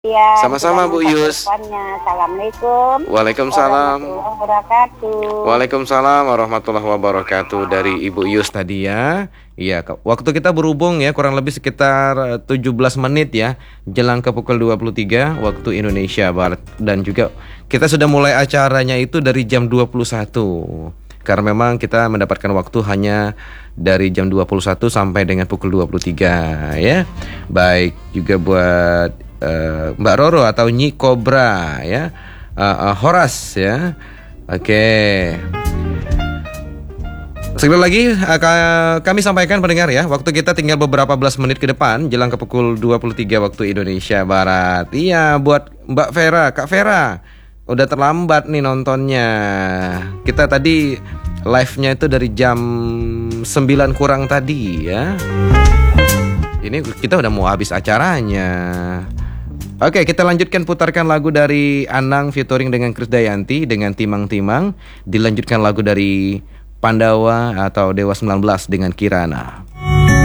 Ya, Sama-sama Bu Yus. Assalamualaikum Waalaikumsalam. warahmatullahi wabarakatuh. Waalaikumsalam warahmatullahi wabarakatuh dari Ibu Yus tadi ya. Iya, waktu kita berhubung ya kurang lebih sekitar 17 menit ya, jelang ke pukul 23 waktu Indonesia Barat. Dan juga kita sudah mulai acaranya itu dari jam 21. Karena memang kita mendapatkan waktu hanya dari jam 21 sampai dengan pukul 23 ya. Baik juga buat Mbak Roro atau Nyi Kobra ya, Horas ya. Oke. Sekali lagi kami sampaikan pendengar ya, waktu kita tinggal beberapa belas menit ke depan jelang ke pukul 23 waktu Indonesia Barat. Iya, buat Mbak Vera, Kak Vera, udah terlambat nih nontonnya. Kita tadi live-nya itu dari jam 9 kurang tadi ya. Ini kita udah mau habis acaranya. Oke, kita lanjutkan putarkan lagu dari Anang featuring dengan Krisdayanti dengan Timang Timang. Dilanjutkan lagu dari Pandawa atau Dewa 19 dengan Kirana.